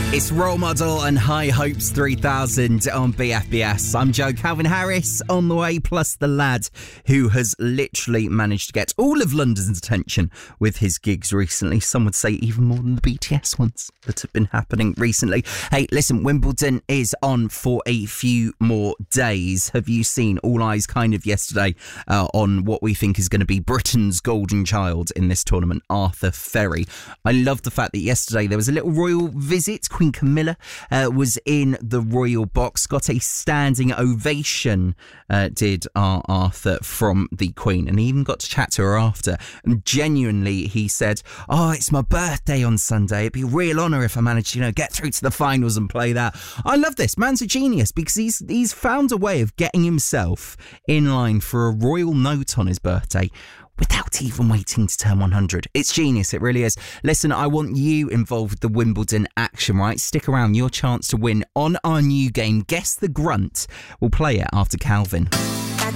It's Role Model and High Hopes 3000 on BFBS. I'm Joe. Calvin Harris on the way, plus the lad who has literally managed to get all of London's attention with his gigs recently. Some would say even more than the BTS ones that have been happening recently. Hey, listen, Wimbledon is on for a few more days. Have you seen all eyes kind of yesterday on what we think is going to be Britain's golden child in this tournament, Arthur Ferry? I love the fact that yesterday there was a little royal visit. Queen Camilla was in the royal box, got a standing ovation, did our Arthur, from the Queen, and he even got to chat to her after. And genuinely, he said, "Oh, it's my birthday on Sunday. It'd be a real honour if I managed to, get through to the finals and play that." I love this. Man's a genius because he's found a way of getting himself in line for a royal note on his birthday without even waiting to turn 100. It's genius, it really is. Listen, I want you involved with the Wimbledon action, right? Stick around, your chance to win on our new game, Guess the Grunt. We'll play it after Calvin.